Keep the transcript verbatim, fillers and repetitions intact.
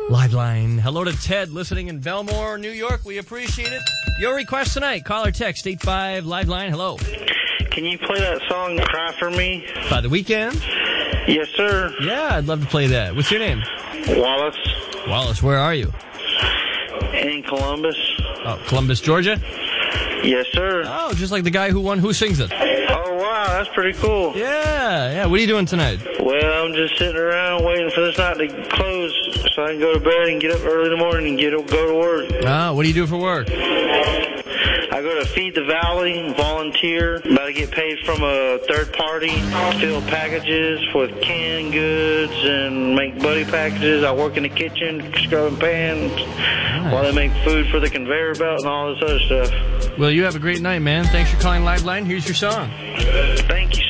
Live line. Hello to Ted listening in Belmore, New York. We appreciate it. Your request tonight. Call or text eight five Live line. Hello. Can you play that song, Cry For Me? By The Weeknd? Yes, sir. Yeah, I'd love to play that. What's your name? Wallace. Wallace, where are you? In Columbus. Oh, Columbus, Georgia? Yes, sir. Oh, just like the guy who won Who Sings It? Oh, wow, that's pretty cool. Yeah, yeah. What are you doing tonight? Well, I'm just sitting around waiting for this night to close so I can go to bed and get up early in the morning and get go to work. Ah, what do you do for work? I go to Feed the Valley, volunteer, about to get paid from a third party, fill packages with canned goods and make buddy packages. I work in the kitchen, scrubbing pans, nice. While they make food for the conveyor belt and all this other stuff. Well, you have a great night, man. Thanks for calling Live Line. Here's your song. Thank you.